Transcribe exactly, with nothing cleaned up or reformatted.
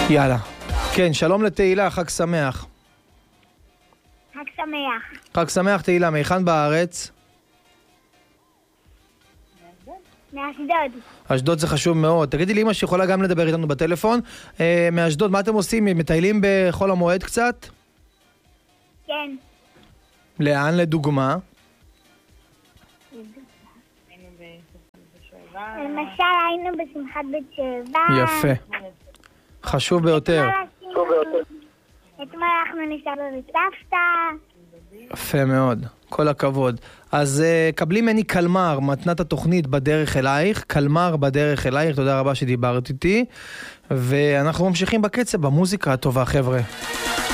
יאללה. כן, שלום לתהילה, חג שמח. חג שמח. חג שמח תהילה, מהיכן בארץ? מאשדוד. אשדוד זה חשוב מאוד. תגידי לי, אמא שיכולה גם לדבר איתנו בטלפון. אה, מאשדוד, מה אתם עושים? מטיילים בחול המועד קצת? כן. לאן לדוגמה? למשל היינו בשמחת בית שבע. יפה. חשוב ביותר. אתמול אנחנו נשארנו בסבתא. יפה מאוד. כל הכבוד. אז uh, קבלי מני קלמר, מתנת התוכנית בדרך אלייך. קלמר בדרך אלייך, תודה רבה שדיברת איתי. ואנחנו ממשיכים בקצב, במוזיקה הטובה, חבר'ה.